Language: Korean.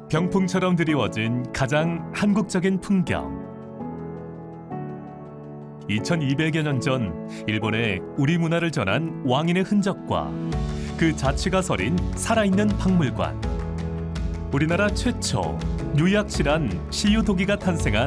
병풍처럼 드리워진 가장 한국적인 풍경. 2200여 년 전 일본에 우리 문화를 전한 왕인의 흔적과 그 자취가 서린 살아있는 박물관. 우리나라 최초 유약실한 시유도기가 탄생한